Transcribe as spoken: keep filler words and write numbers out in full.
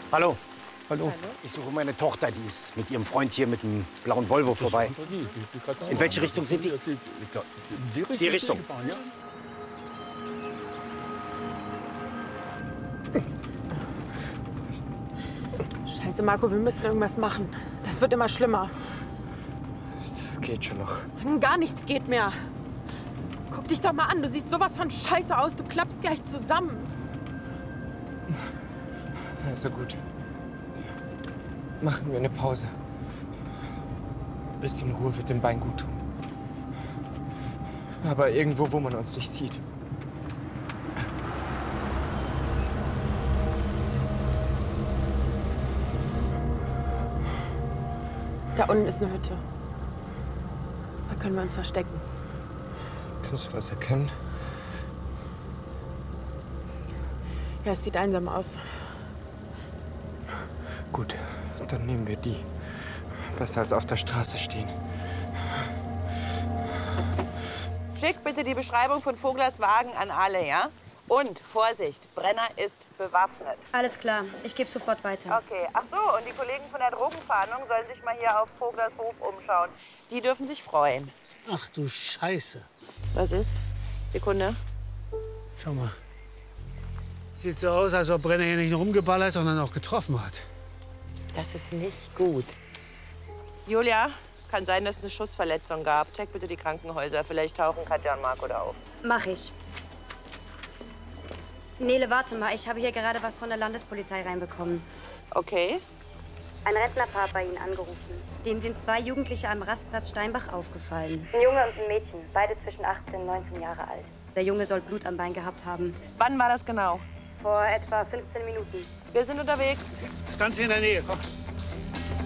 Hallo. Hallo. Ich suche meine Tochter, die ist mit ihrem Freund hier mit einem blauen Volvo vorbei. In welche Richtung sind die? Die Richtung. Die Richtung. Gefahren, ja? Scheiße, Marco, wir müssen irgendwas machen. Das wird immer schlimmer. Das geht schon noch. Gar nichts geht mehr. Guck dich doch mal an, du siehst sowas von scheiße aus. Du klappst gleich zusammen. Also gut. Machen wir eine Pause. Ein bisschen Ruhe wird dem Bein gut tun. Aber irgendwo, wo man uns nicht sieht. Da unten ist eine Hütte. Da können wir uns verstecken. Kannst du was erkennen? Ja, es sieht einsam aus. Gut, dann nehmen wir die. Besser als auf der Straße stehen. Schick bitte die Beschreibung von Voglers Wagen an alle, ja? Und Vorsicht, Brenner ist bewaffnet. Alles klar, ich gebe sofort weiter. Okay, ach so, und die Kollegen von der Drogenfahndung sollen sich mal hier auf Voglers Hof umschauen. Die dürfen sich freuen. Ach du Scheiße. Was ist? Sekunde. Schau mal. Sieht so aus, als ob Brenner hier nicht nur rumgeballert, sondern auch getroffen hat. Das ist nicht gut. Julia, kann sein, dass es eine Schussverletzung gab. Check bitte die Krankenhäuser. Vielleicht tauchen Katja und Marco da auf. Mach ich. Nele, warte mal. Ich habe hier gerade was von der Landespolizei reinbekommen. Okay. Ein Rentnerpaar hat bei Ihnen angerufen. Denen sind zwei Jugendliche am Rastplatz Steinbach aufgefallen. Ein Junge und ein Mädchen, beide zwischen achtzehn und neunzehn Jahre alt. Der Junge soll Blut am Bein gehabt haben. Wann war das genau? Vor etwa fünfzehn Minuten. Wir sind unterwegs. Das Ganze in der Nähe, komm.